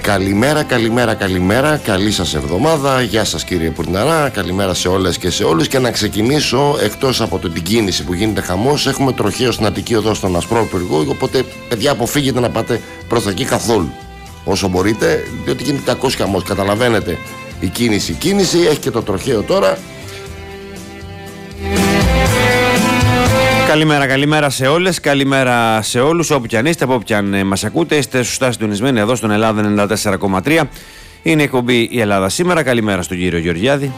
Καλημέρα, καλημέρα, καλημέρα. Καλή σας εβδομάδα. Γεια σας κύριε Πουρναρά. Καλημέρα σε όλες και σε όλους. Και να ξεκινήσω, εκτός από την κίνηση που γίνεται χαμός, έχουμε τροχαίο στην Αττική Οδό στον Ασπρόπυργο. Οπότε, παιδιά, αποφύγετε να πάτε προς τα εκεί καθόλου. Όσο μπορείτε, διότι γίνεται κακός χαμός. Καταλαβαίνετε, η κίνηση έχει και το τροχαίο τώρα. Καλημέρα σε όλες, καλημέρα σε όλους, όπου κι αν είστε, από όπου κι αν μας ακούτε, είστε σωστά συντονισμένοι εδώ στον Ελλάδα 94,3. Είναι η εκπομπή Η Ελλάδα Σήμερα. Καλημέρα στον κύριο Γεωργιάδη.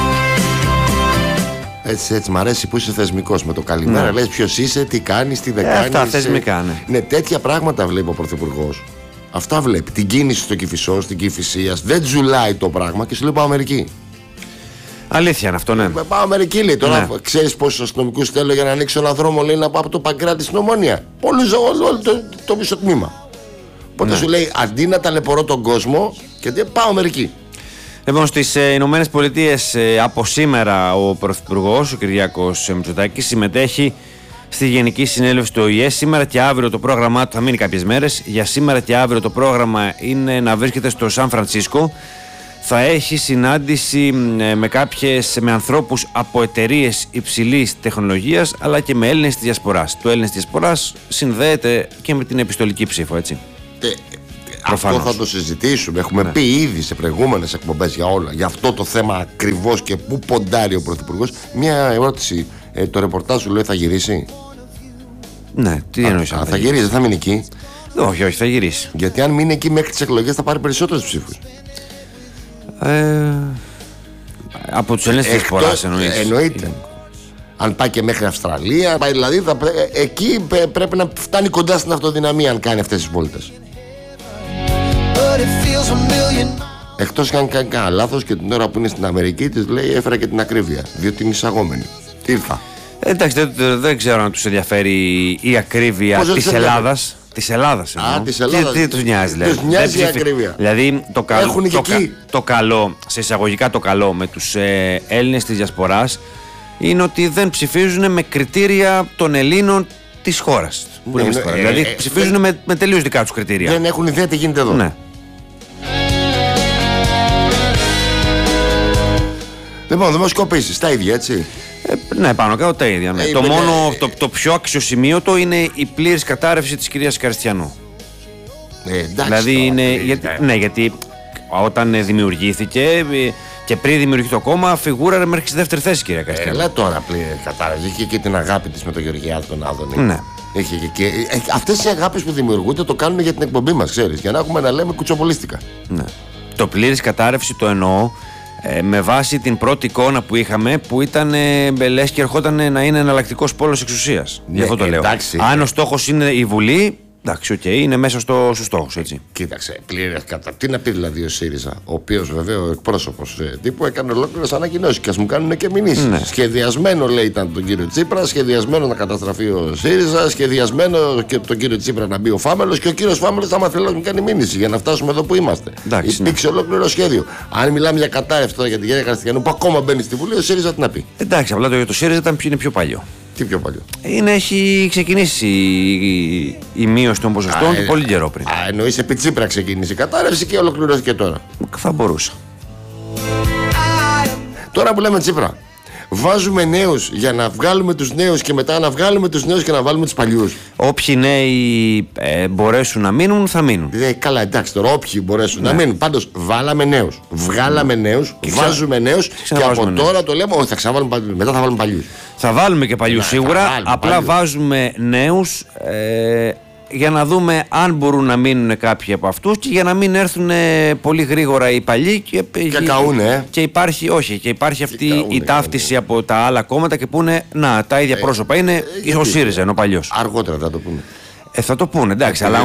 Έτσι μ' αρέσει που είσαι θεσμικός με το καλημέρα. Ναι. Λες ποιος είσαι, τι κάνεις, τι δεν κάνεις. Αυτά θεσμικά, ναι. Ναι, τέτοια πράγματα βλέπει ο Πρωθυπουργός. Αυτά βλέπει. Την κίνηση στο Κηφισό, στην Κηφισίας. Δεν τζουλάει το πράγμα και σου λέει πάω Αμερική. Αλήθεια είναι αυτό, ναι. Πάω Αμερική, λέει. Τώρα ναι. Ξέρεις πόσους αστυνομικούς θέλω για να ανοίξω έναν δρόμο, λέει, να πάω από το Παγκράτη στην Ομόνια. Όλο το μισό τμήμα. Οπότε σου λέει αντί να ταλαιπωρώ τον κόσμο, και πάω Αμερική. Λοιπόν, στις Ηνωμένες Πολιτείες από σήμερα ο Πρωθυπουργός, ο Κυριάκος Μητσοτάκης, συμμετέχει στη Γενική Συνέλευση του ΟΗΕ. Σήμερα και αύριο το πρόγραμμά του θα μείνει κάποιες μέρες. Για σήμερα και αύριο το πρόγραμμα είναι να βρίσκεται στο Σαν Φρανσίσκο. Θα έχει συνάντηση με ανθρώπους από εταιρείες υψηλής τεχνολογίας, αλλά και με Έλληνες της Διασποράς. Το Έλληνες της Διασποράς συνδέεται και με την επιστολική ψήφο, έτσι. Αυτό θα το συζητήσουμε. Έχουμε πει ήδη σε προηγούμενες εκπομπές για όλα. Για αυτό το θέμα ακριβώς και πού ποντάρει ο Πρωθυπουργός. Μια ερώτηση. Το ρεπορτάζ σου λέει θα γυρίσει. Ναι, τι εννοείς? Θα γυρίσει, δεν θα μείνει εκεί. Όχι, θα γυρίσει. Γιατί αν μείνει εκεί μέχρι τις εκλογές θα πάρει περισσότερους ψήφους. Από τους Έλληνες της Διασποράς εννοείται. Αν πάει και μέχρι Αυστραλία, πάει, δηλαδή εκεί πρέπει να φτάνει κοντά στην αυτοδυναμία αν κάνει αυτές τις βόλτες. Εκτός και αν κάνει κανένα λάθος και την ώρα που είναι στην Αμερική της λέει έφερα και την ακρίβεια, διότι είναι εισαγόμενη. Τι ήρθα. Εντάξει, δεν ξέρω αν τους ενδιαφέρει η ακρίβεια της Ελλάδας. Της Ελλάδας. Τι τους νοιάζει, δηλαδή. Τους νοιάζει η ακρίβεια. Δηλαδή το καλό, σε εισαγωγικά το καλό με τους Έλληνες της Διασποράς είναι ότι δεν ψηφίζουν με κριτήρια των Ελλήνων της χώρας. Δηλαδή ψηφίζουν με τελείως δικά τους κριτήρια. Δεν έχουν ιδέα τι γίνεται εδώ. Ναι. Λοιπόν, δημοσκοπήσεις, τα ίδια, έτσι. Ναι, πάνω κάτω τα ίδια. Ναι. Το πιο αξιοσημείωτο είναι η πλήρης κατάρρευση της κυρίας Καριστιανού. Εντάξει, δηλαδή γιατί όταν δημιουργήθηκε και πριν δημιουργηθεί το κόμμα, φιγούραρε μέχρι στη δεύτερη θέση, κυρία Καριστιανού. Έλα τώρα πλήρη κατάρρευση. Είχε και την αγάπη της με τον Γεωργιάδη τον Άδωνη. Ναι. Αυτές οι αγάπες που δημιουργούνται το κάνουν για την εκπομπή μας, ξέρεις. Για να έχουμε να λέμε κουτσοπολίστικα. Ναι. Το πλήρης κατάρρευση το εννοώ. Με βάση την πρώτη εικόνα που είχαμε, που ήταν λες και ερχόταν να είναι εναλλακτικός πόλος εξουσίας. Γι' αυτό το λέω. Εντάξει, αν ο στόχος είναι η Βουλή, εντάξει, είναι μέσα στους στόχους, έτσι. Κοίταξε, πλήρες κατά. Τι να πει δηλαδή ο ΣΥΡΙΖΑ, ο οποίος βέβαια ο εκπρόσωπος τύπου έκανε ολόκληρες ανακοινώσεις και ας μου κάνουν και μηνύσεις. Ναι. Σχεδιασμένο λέει ήταν τον κύριο Τσίπρα, σχεδιασμένο να καταστραφεί ο ΣΥΡΙΖΑ, σχεδιασμένο και τον κύριο Τσίπρα να μπει ο Φάμελος και ο κύριος Φάμελος άμα θέλει να μου κάνει μήνυση για να φτάσουμε εδώ που είμαστε. Υπήρξε ολόκληρο σχέδιο. Αν μιλάμε για κατάρρευση τώρα για την κυρία Καριστιανού που ακόμα μπαίνει στη Βουλή, ο ΣΥΡΙΖΑ τι να πει. Εντάξει, απλά το ΣΥΡΙΖΑ είναι πιο παλιό. Τι πιο παλιό. Έχει ξεκινήσει η μείωση των ποσοστών του πολύ καιρό πριν. Εννοείς επί Τσίπρα ξεκίνησε η κατάρρευση και ολοκληρώθηκε τώρα. Θα μπορούσα. Τώρα που λέμε Τσίπρα, βάζουμε νέους για να βγάλουμε τους νέους και μετά να βγάλουμε τους νέους και να βάλουμε τους παλιούς. Όποιοι νέοι μπορέσουν να μείνουν, θα μείνουν. Καλά, εντάξει, τώρα όποιοι μπορέσουν να μείνουν. Πάντως, βάλαμε νέους. Βγάλαμε νέους, βάζουμε νέους και από τώρα το λέμε, όχι, θα ξαναβάλουμε παλιούς. Μετά θα βάλουμε παλιούς. Θα βάλουμε και παλιούς σίγουρα. Απλά βάζουμε νέους για να δούμε αν μπορούν να μείνουν κάποιοι από αυτούς και για να μην έρθουν πολύ γρήγορα οι παλιοί και καούνε. Και υπάρχει αυτή η ταύτιση από τα άλλα κόμματα και πούνε να, τα ίδια πρόσωπα είναι ο ΣΥΡΙΖΑ, είναι ο παλιός. Αργότερα θα το πούνε. Θα το πούνε, εντάξει, αλλά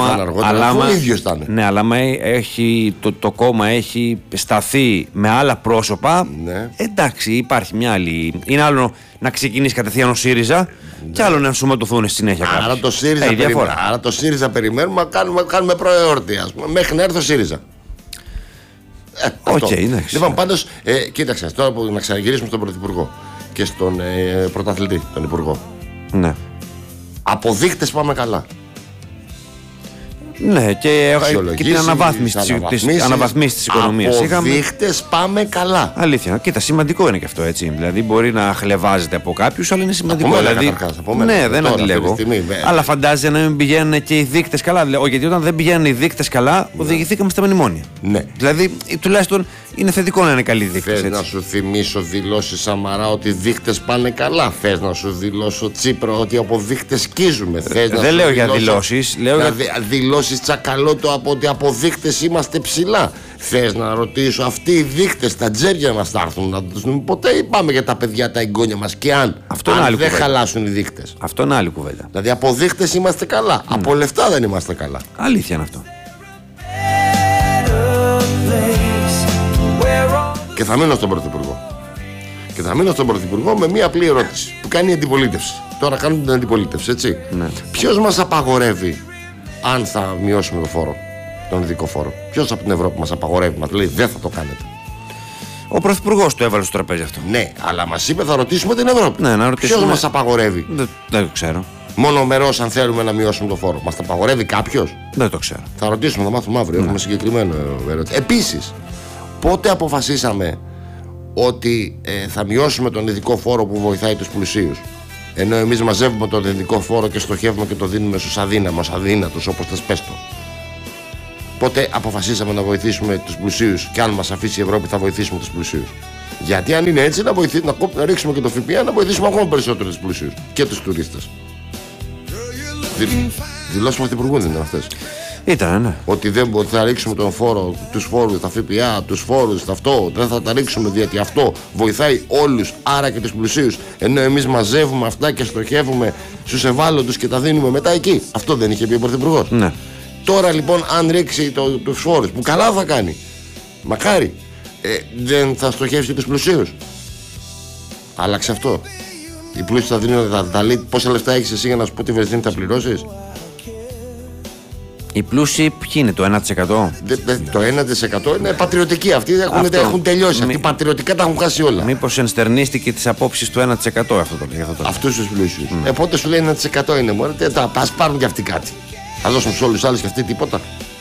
άμα το κόμμα έχει σταθεί με άλλα πρόσωπα, εντάξει, υπάρχει μια άλλη. Είναι άλλο να ξεκινήσει κατευθείαν ο ΣΥΡΙΖΑ και άλλο να ενσωματωθούν στη συνέχεια κάποιοι. Άρα το ΣΥΡΙΖΑ περιμένουμε να κάνουμε προεόρτη, ας πούμε, μέχρι να έρθει ο ΣΥΡΙΖΑ. Λοιπόν, πάντως, κοίταξε, τώρα που να ξαναγυρίσουμε στον Πρωθυπουργό και στον πρωταθλητή, τον Υπουργό. Ναι. Από δείκτες πάμε καλά. Ναι, και την αναβάθμίση της οικονομίας. Από δείχτες πάμε καλά. Αλήθεια. Κοίτα, σημαντικό είναι και αυτό, έτσι. Δηλαδή, μπορεί να χλεβάζεται από κάποιους, αλλά είναι σημαντικό. Ναι, δεν αντιλέγω. Αλλά φαντάζεσαι να μην πηγαίνουν και οι δείκτες καλά. Γιατί όταν δεν πηγαίνουν οι δείκτες καλά, οδηγηθήκαμε στα μνημόνια. Ναι. Δηλαδή, τουλάχιστον είναι θετικό να είναι καλοί δείκτες. Θες να σου θυμίσω δηλώσεις Σαμαρά ότι οι δείκτες πάνε καλά? Θες να σου δηλώσω Τσίπρα ότι από δείκτες σκίζουμε? Δεν λέω για δηλώσεις. Δηλώσεις Τσακαλώτο από ότι από δείκτες είμαστε ψηλά? Θες να ρωτήσω αυτοί οι δείκτες τα τζέρια μας θα έρθουν να τους δούμε ποτέ, ή πάμε για τα παιδιά τα εγγόνια μας και αν δεν χαλάσουν οι δείκτες? Αυτό είναι άλλη κουβέντα. Δηλαδή από δείκτες είμαστε καλά, από λεφτά δεν είμαστε καλά. Αλήθεια είναι αυτό. Και θα μείνω στον Πρωθυπουργό. Και θα μείνω στον Πρωθυπουργό με μία απλή ερώτηση που κάνει η αντιπολίτευση. Τώρα κάνουν την αντιπολίτευση, έτσι. Ναι. Ποιος μας απαγορεύει αν θα μειώσουμε το φόρο, τον ειδικό φόρο? Ποιος από την Ευρώπη μας απαγορεύει? Μας λέει δεν θα το κάνετε. Ο Πρωθυπουργός το έβαλε στο τραπέζι αυτό. Ναι, αλλά μας είπε θα ρωτήσουμε την Ευρώπη. Ναι, να ρωτήσουμε. Ποιος μας απαγορεύει? Δεν το ξέρω. Μονομερός αν θέλουμε να μειώσουμε το φόρο. Μας τα απαγορεύει κάποιος? Δεν το ξέρω. Θα ρωτήσουμε, θα μάθουμε αύριο. Έχουμε συγκεκριμένο ερώτηση. Επίσης, πότε αποφασίσαμε ότι θα μειώσουμε τον ειδικό φόρο που βοηθάει τους πλουσίους, ενώ εμείς μαζεύουμε τον ειδικό φόρο και στοχεύουμε και το δίνουμε στους αδύνατους, όπως θες πες το? Πότε αποφασίσαμε να βοηθήσουμε τους πλουσίους, και αν μας αφήσει η Ευρώπη θα βοηθήσουμε τους πλουσίους? Γιατί αν είναι έτσι, να ρίξουμε και το ΦΠΑ, να βοηθήσουμε ακόμα περισσότερο τους πλουσίους και τους τουρίστες. Δηλώσεις Πρωθυπουργού δεν ήταν αυτές? Ήταν, ναι. Ότι θα ρίξουμε τον φόρο, τους φόρους, τα ΦΠΑ, τους φόρους, αυτό, δεν θα τα ρίξουμε γιατί αυτό βοηθάει όλους, άρα και τους πλουσίους, ενώ εμείς μαζεύουμε αυτά και στοχεύουμε στους ευάλωτους και τα δίνουμε μετά εκεί. Αυτό δεν είχε πει ο Πρωθυπουργός? Ναι. Τώρα λοιπόν, αν ρίξει τους φόρους, που καλά θα κάνει, μακάρι, δεν θα στοχεύσει τους πλουσίους? Άλλαξε αυτό. Οι πλούσιοι θα δίνουν, πόσα λεφτά έχεις εσύ για να σου πω τι βενζίνη θα πληρώσεις? Οι πλούσιοι ποιοι είναι, το 1%? Το 1% είναι πατριωτικοί. Αυτοί έχουν τελειώσει. Αυτοί πατριωτικά τα έχουν χάσει όλα. Μήπως ενστερνίστηκε τις απόψεις του 1% αυτό το λέει? Αυτούς τους πλούσιους. Πότε σου λέει 1% είναι μόνο? Ας πάρουν κι αυτοί κάτι. Θα δώσουν στους όλους τους άλλους και αυτοί τίποτα.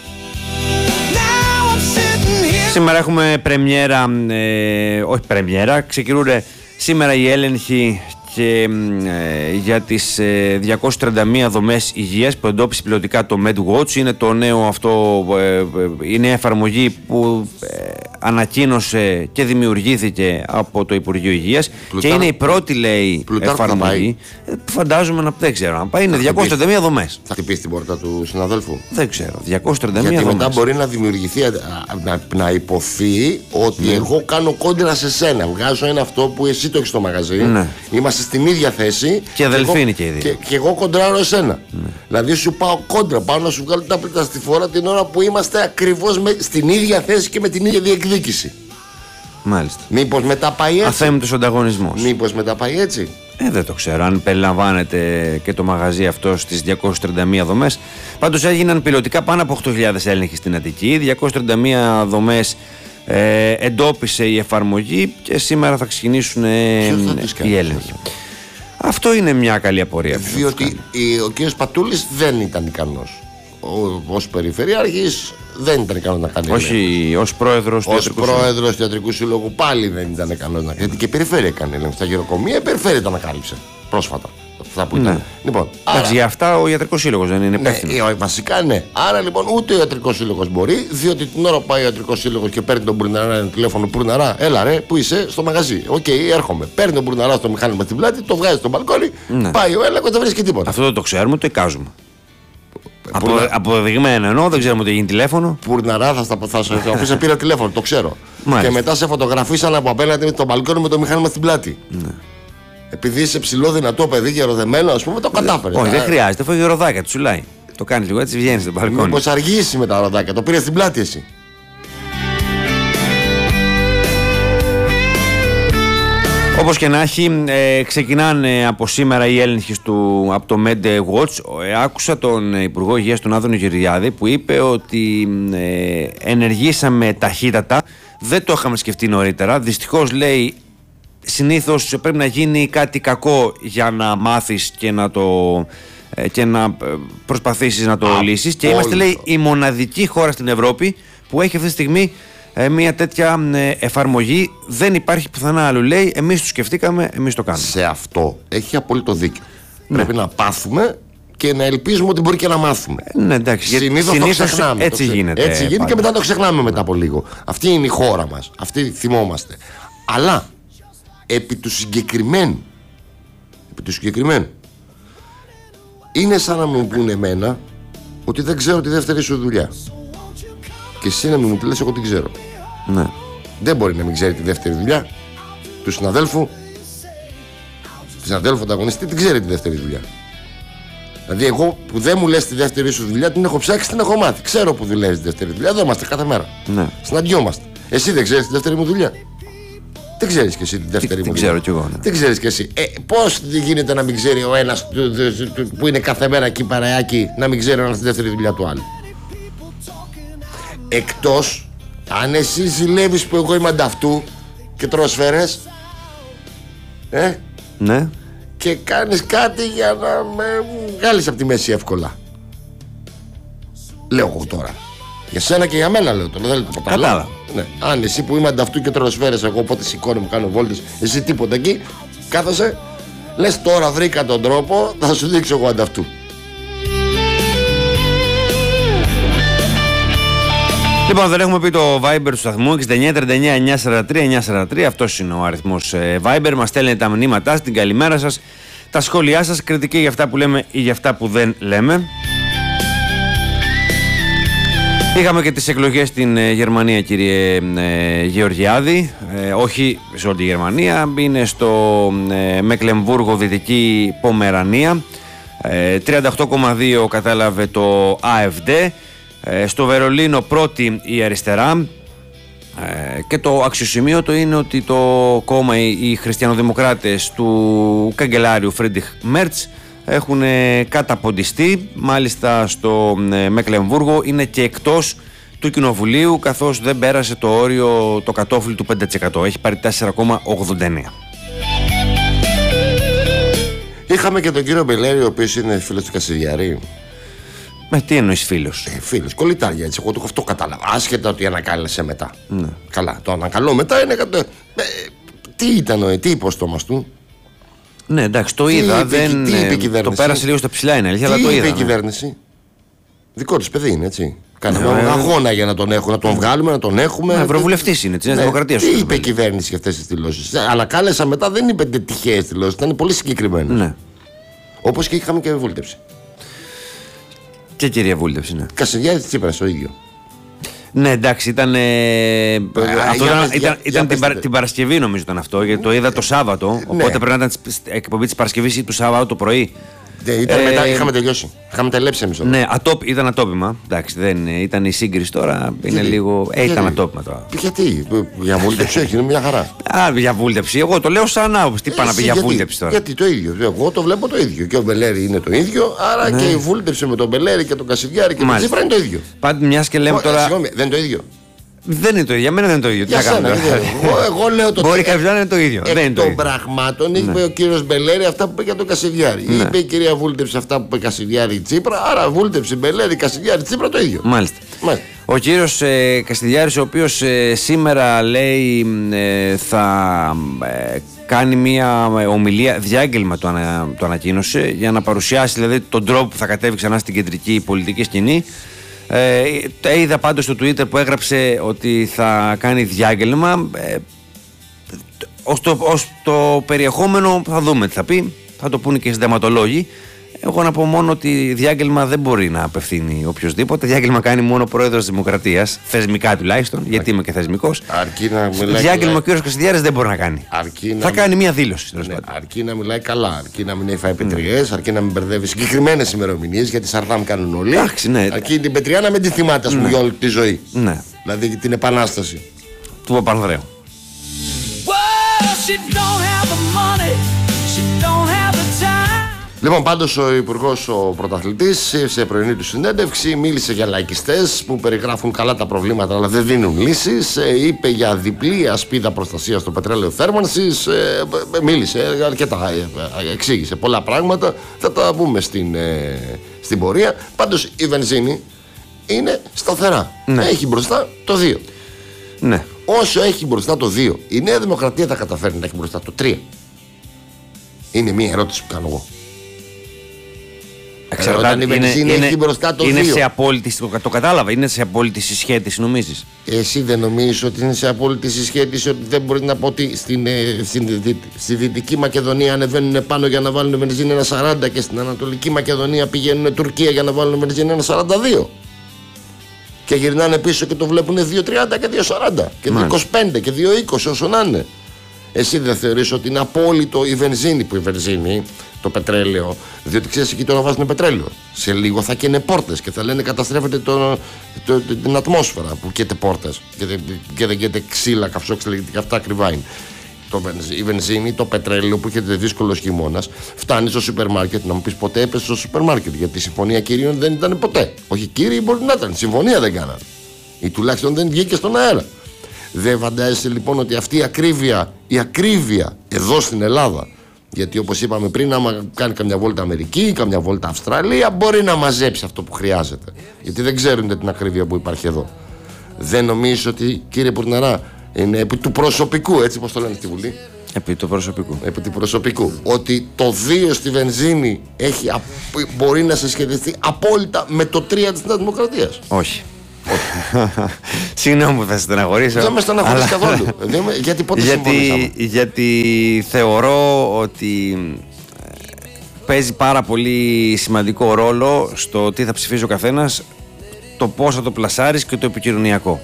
Σήμερα έχουμε πρεμιέρα, όχι πρεμιέρα, ξεκινούν σήμερα οι έλεγχοι και για τις 231 δομές υγείας που εντόπισε πιλωτικά το MedWatch. Είναι το νέο αυτό, η νέα εφαρμογή που ανακοίνωσε και δημιουργήθηκε από το Υπουργείο Υγείας και είναι η πρώτη, λέει, εφαρμογή. Φαντάζομαι να, δεν ξέρω αν πάει, είναι 231 δομές. Θα χτυπήσει την πόρτα του συναδέλφου? Δεν ξέρω, 231 γιατί δομές. Μετά μπορεί να δημιουργηθεί, να υποθεί ότι εγώ κάνω κόντρα σε σένα. Βγάζω ένα αυτό που εσύ το έχεις στο μαγαζί. Ναι. Είμαστε στην ίδια θέση. Και αδελφοί είναι και οι δύο. Και εγώ κοντράρω εσένα. Δηλαδή σου πάω κόντρα, πάω να σου βγάλω τα πλήτα στη φορά την ώρα που είμαστε ακριβώς στην ίδια θέση και με την ίδια διεκδίκηση. Μάλιστα. Μήπως μετά πάει έτσι? Αθέμητος ανταγωνισμός. Μήπως μετά πάει έτσι? Δεν το ξέρω αν περιλαμβάνεται και το μαγαζί αυτό στις 231 δομές. Πάντως έγιναν πιλωτικά πάνω από 8.000 έλεγχοι στην Αττική. 231 δομές εντόπισε η εφαρμογή και σήμερα θα ξεκινήσουν οι έλεγχοι. Αυτό είναι μια καλή απορία. Διότι ο κ. Πατούλης δεν ήταν ικανός. Ως περιφερειάρχης δεν ήταν ικανός να κάνει. Όχι, ως πρόεδρος του Ιατρικού Συλλόγου πάλι δεν ήταν ικανός να κάνει. Γιατί και η περιφέρεια έκανε έλεγχο. Στα γεροκομεία η περιφέρεια τα ανακάλυψε πρόσφατα. Αυτά που ήταν. Ναι. Λοιπόν, άρα, για αυτά ο Ιατρικός Σύλλογος δεν είναι υπεύθυνος. Ναι, βασικά ναι. Άρα λοιπόν ούτε ο Ιατρικός Σύλλογος μπορεί, διότι την ώρα που πάει ο Ιατρικός Σύλλογος και παίρνει τον Μπουρναρά ένα τηλέφωνο, Μπουρναρά, έλα ρε, που είσαι? Στο μαγαζί. Οκ, έρχομαι. Παίρνει τον Μπουρναρά στο μηχάνημα στην πλάτη, το βγάζει στο μπαλκόνι, πάει ο έλεγχος, δεν βρίσκει τίποτα. Αυτό δεν το ξέρουμε, το εικάζουμε. Αποδεδειγμένο εννοώ, δεν ξέρουμε ότι γίνει τηλέφωνο. Μπουρναρά, θα σου αφήσω πήρα τηλέφωνο, το ξέρω. Μάλιστα. Και μετά σε φωτογραφίσαν από απέναντι με το μπαλκόνι με το μηχάνημα στην πλάτη. Ναι. Επειδή είσαι ψηλό, δυνατό παιδί, γεροδεμένο, α πούμε, το κατάφερε. Όχι, δεν χρειάζεται, φάγει ροδάκια, τσουλάει. Το κάνει λίγο έτσι, βγαίνει στο μπαλκόνι. Μήπως αργήσει με τα ροδάκια, το πήρε στην πλάτη εσύ. Όπως και να έχει, ξεκινάνε από σήμερα οι έλεγχοι από το MedWatch. Άκουσα τον Υπουργό Υγείας, τον Άδωνη Γεωργιάδη, που είπε ότι ενεργήσαμε ταχύτατα. Δεν το είχαμε σκεφτεί νωρίτερα. Δυστυχώς, λέει, συνήθως πρέπει να γίνει κάτι κακό για να μάθεις και να το και να προσπαθήσεις να το λύσεις. Και είμαστε, λέει, η μοναδική χώρα στην Ευρώπη που έχει αυτή τη στιγμή μια τέτοια εφαρμογή. Δεν υπάρχει πουθενά άλλο, λέει. Εμείς το σκεφτήκαμε, εμείς το κάνουμε. Σε αυτό έχει απόλυτο δίκιο. Πρέπει να πάθουμε και να ελπίζουμε ότι μπορεί και να μάθουμε. Ναι, εντάξει. Συνήθως το ξεχνάμε. Έτσι γίνεται. Έτσι γίνεται και μετά το ξεχνάμε μετά από λίγο. Αυτή είναι η χώρα μας. Αυτή θυμόμαστε. Αλλά επί του συγκεκριμένου είναι σαν να μου πούνε εμένα ότι δεν ξέρω τη δεύτερη σου δουλειά. Και εσύ να μου τη λες, εγώ την ξέρω. Ναι. Δεν μπορεί να μην ξέρει τη δεύτερη δουλειά του συναδέλφου. Του συναδέλφου ανταγωνιστή την ξέρει τη δεύτερη δουλειά. Δηλαδή, εγώ που δεν μου λες τη δεύτερη σου δουλειά, την έχω ψάξει, την έχω μάθει. Ξέρω που δουλεύει τη δεύτερη δουλειά. Εδώ είμαστε κάθε μέρα. Ναι. Συναντιόμαστε. Εσύ δεν ξέρεις τη δεύτερη μου δουλειά. Δεν ξέρεις και εσύ τη δεύτερη μου δουλειά. Ξέρω κι εγώ. Ναι. Δεν ξέρεις και εσύ. Πώς γίνεται να μην ξέρει ο ένας που είναι κάθε μέρα εκεί παρεάκι, να μην ξέρει ο ένας τη δεύτερη δουλειά του άλλου. Εκτός αν εσύ ζηλεύεις που εγώ είμαι ανταυτού και τρως σφαίρες. Ναι. Και κάνεις κάτι για να με βγάλεις από τη μέση εύκολα. Λέω εγώ τώρα. Για σένα και για μένα λέω τώρα. Δεν λέω τίποτα άλλο. Ναι. Αν εσύ που είμαι ανταυτού και τρώω σφαίρες, εγώ οπότε σηκώνω, μου κάνω βόλτες, εσύ τίποτα εκεί, κάθεσαι, λες τώρα βρήκα τον τρόπο, θα σου δείξω εγώ ανταυτού. Λοιπόν, δεν έχουμε πει το Viber του σταθμού 6939-943-943. Αυτός είναι ο αριθμός Viber. Μας στέλνετε τα μηνύματά, την καλημέρα σας, τα σχόλιά σας, κριτική για αυτά που λέμε ή για αυτά που δεν λέμε. Είχαμε και τις εκλογές στην Γερμανία, κύριε Γεωργιάδη. Όχι σε όλη τη Γερμανία, είναι στο Μεκλεμβούργο, Δυτική Πομερανία. 38,2 κατάλαβε το AfD. Στο Βερολίνο πρώτη η αριστερά. Και το αξιοσημείωτο είναι ότι το κόμμα, οι χριστιανοδημοκράτες του καγκελάριου Φρίντριχ Μέρτς έχουν καταποντιστεί. Μάλιστα στο Μεκλεμβούργο είναι και εκτός του κοινοβουλίου, καθώς δεν πέρασε το όριο, το κατόφλι του 5%. Έχει πάρει 4,89. Είχαμε και τον κύριο Μπελέρη, ο οποίος είναι φίλος του Κασιδιάρη. Τι εννοείς φίλος? Φίλος, κολλητάρια, έτσι. Εγώ το αυτό κατάλαβα. Άσχετα ότι ανακάλεσε μετά. Ναι. Καλά, το ανακαλώ μετά είναι. Τι ήταν, τι είπε ο στόμας του? Ναι, εντάξει, το είδα. Τι είπε η κυβέρνηση? Το πέρασε λίγο στα ψηλά, είναι αλήθεια, αλλά το είδα. Τι είπε η κυβέρνηση? Δικό της παιδί είναι, έτσι. Κάναμε αγώνα για να τον έχουμε, να τον βγάλουμε, να τον έχουμε. Ευρωβουλευτής είναι της Νέας Δημοκρατίας. Τι είπε η κυβέρνηση για αυτές τις δηλώσεις? Ανακάλεσα μετά, δεν είπε τυχαίες δηλώσεις, ήταν πολύ συγκεκριμένες. Ναι. Όπως και είχαμε και βούλτεψη. Και κυρία βούλτεψη, ναι. Κασιδιάρης Τσίπρας ο ίδιο. Ναι, εντάξει, ήταν. Ήταν την Παρασκευή, νομίζω ήταν αυτό, γιατί το είδα το Σάββατο. Οπότε πρέπει να ήταν εκπομπή της Παρασκευής ή του Σάββατο το πρωί. Ήταν μετά, είχαμε τελειώσει. Είχαμε τελέψει εμείς. Ναι, ήταν ατόπιμα. Εντάξει, δεν ήταν η σύγκριση τώρα. Είναι λίγο. Ήταν ατόπιμα τώρα. Γιατί, για βούλτεψη έχει, είναι μια χαρά. Για βούλτεψη. Εγώ το λέω σαν άποψη. Τι πάνε να πει για βούλτεψη τώρα? Γιατί το ίδιο. Εγώ το βλέπω το ίδιο. Και ο Μπελέρη είναι το ίδιο. Άρα και η βούλτεψη με τον Μπελέρη και τον Κασιδιάρη και τον Τσίπρα είναι το ίδιο. Πάντως, μια και λέμε τώρα. Συγγνώμη, δεν είναι το ίδιο. Δεν είναι το ίδιο. Για μένα δεν είναι το ίδιο. Για σένα, εγώ λέω το. Μπορεί κάποιο να είναι το ίδιο. Εκ των πραγμάτων είπε ο κύριος Μπελέρη αυτά που είπε για τον Κασιδιάρη. Είπε η κυρία Βούλτεψη αυτά που είπε Κασιδιάρη Τσίπρα. Άρα Βούλτεψη, Μπελέρη, Κασιδιάρη Τσίπρα το ίδιο. Μάλιστα. Ο κύριος Κασιδιάρης, ο οποίος σήμερα λέει θα κάνει μια ομιλία, διάγγελμα το ανακοίνωσε, για να παρουσιάσει δηλαδή τον τρόπο που θα κατέβει ξανά στην κεντρική πολιτική σκηνή. Είδα πάντως στο Twitter που έγραψε ότι θα κάνει διάγγελμα. Ως το περιεχόμενο θα δούμε τι θα πει, θα το πούνε και οι συνταγματολόγοι. Εγώ να πω μόνο ότι διάγγελμα δεν μπορεί να απευθύνει οποιοδήποτε. Διάγγελμα κάνει μόνο ο πρόεδρος της Δημοκρατίας, θεσμικά τουλάχιστον, γιατί είμαι και θεσμικός. Διάγγελμα ο κ. Κασιδιάρης δεν μπορεί να κάνει. Θα κάνει μια δήλωση. Αρκεί να μιλάει καλά, αρκεί να μην έχει φάει πετριές, αρκεί να μην μπερδεύει συγκεκριμένες ημερομηνίες, γιατί σαρδάμ κάνουν όλοι. Αρκεί την πετριά να μην τη θυμάται για όλη τη ζωή. Δηλαδή την επανάσταση του Παπανδρέου. Λοιπόν, πάντως ο Υπουργός, ο πρωταθλητής, σε πρωινή του συνέντευξη μίλησε για λαϊκιστές που περιγράφουν καλά τα προβλήματα αλλά δεν δίνουν λύσεις. Είπε για διπλή ασπίδα προστασίας στο πετρέλαιο θέρμανσης. Μίλησε αρκετά, εξήγησε πολλά πράγματα. Θα τα πούμε στην πορεία. Πάντως η βενζίνη είναι σταθερά. Ναι. Έχει μπροστά το 2. Ναι. Όσο έχει μπροστά το 2, η Νέα Δημοκρατία θα καταφέρει να έχει μπροστά το 3. Είναι μια ερώτηση που κάνω εγώ. Εξαρτάται, η βενζίνη έχει μπροστά το 2. Είναι σε απόλυτη, το κατάλαβα, είναι σε απόλυτη συσχέτιση, νομίζεις? Εσύ δεν νομίζεις ότι είναι σε απόλυτη συσχέτιση, ότι δεν μπορεί να πω ότι στη Δυτική Μακεδονία ανεβαίνουν πάνω για να βάλουν βενζίνη 1,40 και στην Ανατολική Μακεδονία πηγαίνουν Τουρκία για να βάλουν βενζίνη 1,42 και γυρνάνε πίσω και το βλέπουν 2,30 και 2,40 και 2,25 και 2,20 όσο να είναι. Εσύ δεν θεωρείς ότι είναι απόλυτο η βενζίνη, που η βενζίνη, το πετρέλαιο, διότι ξέρεις εκεί τώρα βάζουν πετρέλαιο. Σε λίγο θα καίνε πόρτες και θα λένε καταστρέφεται την ατμόσφαιρα που καίτε πόρτες και δεν καίτε ξύλα, καυσόξυλα, γιατί αυτά ακριβά είναι. Η βενζίνη, το πετρέλαιο που έχετε δύσκολος χειμώνας, φτάνει στο σούπερ μάρκετ. Να μου πεις ποτέ έπεσε στο σούπερ μάρκετ, γιατί η συμφωνία κυρίων δεν ήταν ποτέ. Όχι κύριοι, μπορεί να ήταν, συμφωνία δεν κάναν. Ή τουλάχιστον δεν βγήκε στον αέρα. Δεν φαντάζεσαι λοιπόν ότι αυτή η ακρίβεια εδώ στην Ελλάδα, γιατί όπως είπαμε πριν, άμα κάνει καμιά βόλτα Αμερική, καμιά βόλτα Αυστραλία, μπορεί να μαζέψει αυτό που χρειάζεται. Γιατί δεν ξέρουν την ακρίβεια που υπάρχει εδώ. Δεν νομίζεις ότι, κύριε Πουρναρά, είναι επί του προσωπικού, έτσι πως το λένε στη Βουλή? Επί του προσωπικού. Επί του προσωπικού. Ότι το 2 στη βενζίνη μπορεί να συσχετιστεί απόλυτα με το 3 της Νέας Δημοκρατίας. Όχι. Συγγνώμη που θα στεναχωρήσω. Δεν με στεναχωρείς καθόλου. Γιατί πότε συμφωνήσαμε? Γιατί θεωρώ ότι παίζει πάρα πολύ σημαντικό ρόλο στο τι θα ψηφίσει ο καθένας, το πώς θα το πλασάρεις και το επικοινωνιακό.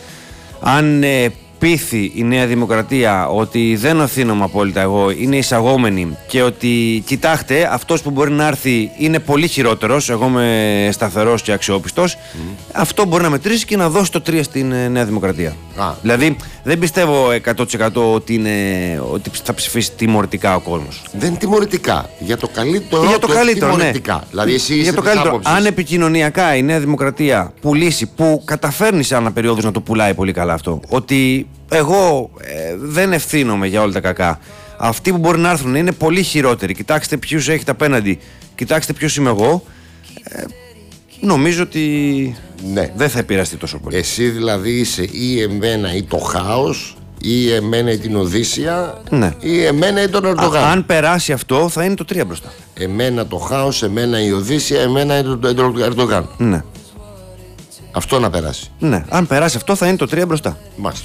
Αν πείθει η Νέα Δημοκρατία ότι δεν οθήνομαι απόλυτα εγώ, είναι εισαγόμενη και ότι κοιτάξτε, αυτός που μπορεί να έρθει είναι πολύ χειρότερος, εγώ είμαι σταθερός και αξιόπιστος, αυτό μπορεί να μετρήσει και να δώσει το 3 στην Νέα Δημοκρατία. Δηλαδή δεν πιστεύω 100% ότι θα ψηφίσει τιμωρητικά ο κόσμος. Δεν τιμωρητικά. Για το καλύτερο. Για το καλύτερο, ναι. Δηλαδή εσύ για το καλύτερο. Αν επικοινωνιακά η Νέα Δημοκρατία πουλήσει, που καταφέρνει σε ένα περίοδο να το πουλάει πολύ καλά αυτό, ότι εγώ δεν ευθύνομαι για όλα τα κακά. Αυτοί που μπορεί να έρθουν είναι πολύ χειρότεροι. Κοιτάξτε ποιους έχετε απέναντι. Κοιτάξτε ποιος είμαι εγώ. Νομίζω ότι δεν θα επηρεαστεί τόσο πολύ. Εσύ δηλαδή είσαι ή εμένα ή το χάος, ή εμένα ή την Οδύσσια, ή εμένα ή τον Ερντογάν. Αν περάσει αυτό θα είναι το 3 μπροστά. Εμένα το χάος, εμένα η Οδύσσια, εμένα ή τον Ερντογάν. Ναι. Αυτό να περάσει. Ναι. Αν περάσει αυτό θα είναι το 3 μπροστά. Μάλιστα.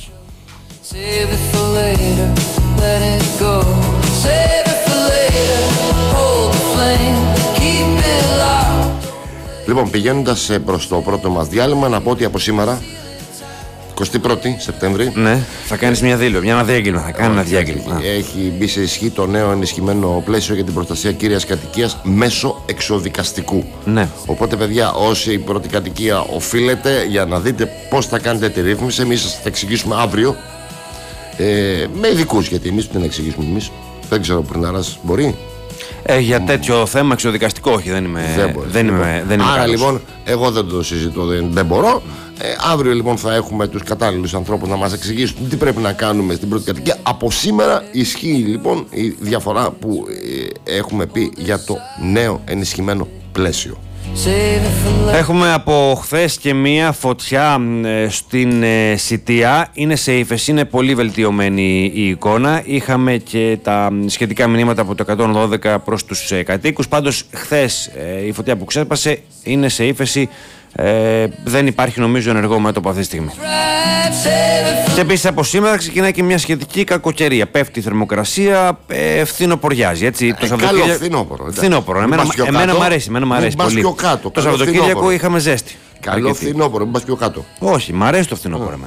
Λοιπόν, πηγαίνοντας προς το πρώτο μας διάλειμμα, να πω ότι από σήμερα, 21η Σεπτέμβρη. Ναι, θα κάνεις μια δήλωση, μια αναδιάγγελμα. Θα κάνει ένα διάγγελμα. Έχει μπει σε ισχύ το νέο ενισχυμένο πλαίσιο για την προστασία κύριας κατοικίας μέσω εξοδικαστικού. Ναι. Οπότε, παιδιά, όσοι η πρώτη κατοικία οφείλεται, για να δείτε πώς θα κάνετε τη ρύθμιση, εμείς σας θα εξηγήσουμε αύριο. Με ειδικούς, γιατί εμείς την εξηγήσουμε εμείς. Δεν ξέρω, Πουρναράς μπορεί. Για τέτοιο θέμα εξοδικαστικό, όχι, δεν είμαι. Άρα λοιπόν, εγώ δεν το συζητώ, δεν μπορώ. Αύριο λοιπόν θα έχουμε τους κατάλληλους ανθρώπους να μας εξηγήσουν τι πρέπει να κάνουμε στην πρώτη κατοικία. Από σήμερα ισχύει λοιπόν η διαφορά που έχουμε πει για το νέο ενισχυμένο πλαίσιο. Έχουμε από χθες και μία φωτιά στην Σιτία. Είναι σε ύφεση, είναι πολύ βελτιωμένη η εικόνα. Είχαμε και τα σχετικά μηνύματα από το 112 προς τους κατοίκους. Πάντως χθες η φωτιά που ξέσπασε είναι σε ύφεση. Δεν υπάρχει νομίζω ενεργό μέτωπο αυτή τη στιγμή. Και επίσης από σήμερα ξεκινάει και μια σχετική κακοκαιρία. Πέφτει η θερμοκρασία, φθινοποριάζει. Έτσι, καλό φθινόπορο. Φθινόπορο. Εμένα μου αρέσει, πολύ. Το Σαββατοκύριακο είχαμε ζέστη. Καλό φθινόπορο, μην πας πιο κάτω. Όχι, μ' αρέσει το φθινόπορο.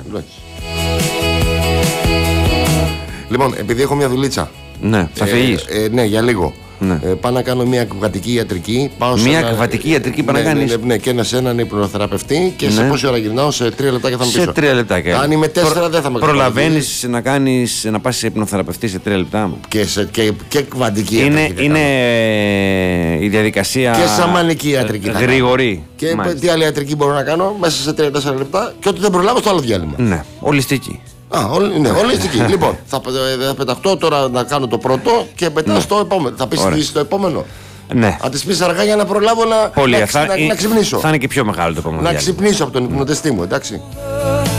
Λοιπόν, επειδή έχω μια δουλίτσα. Ναι, θα φύγεις. Ναι, για λίγο. Πάω να κάνω μια ακροατική ιατρική. Μια ακροατική ιατρική πάω να κάνεις? Ναι, και σε έναν υπνοθεραπευτή και σε πόση ώρα γυρνάω? Σε 3 λεπτάκια θα είμαι πίσω. Σε 3 λεπτάκια. Αν είμαι 4 δεν θα με προλαβαίνεις να πας σε υπνοθεραπευτή σε 3 λεπτά? Και κβαντική ιατρική. Είναι η διαδικασία. Και σαμανική ιατρική. Γρήγορη. Και τι άλλη ιατρική μπορώ να κάνω μέσα σε 3-4 λεπτά, και ό,τι δεν προλάβω στο άλλο διάλειμμα. Ναι, ολιστική. Ολιστική. Λοιπόν, θα πεταχτώ τώρα να κάνω το πρώτο και μετά στο επόμενο. Θα πεις στο επόμενο. Ναι. Αν τις πεις αργά για να προλάβω να ξυπνήσω. Θα είναι και πιο μεγάλο το επόμενο. Να ξυπνήσω από τον υπνοτεστή μου, εντάξει.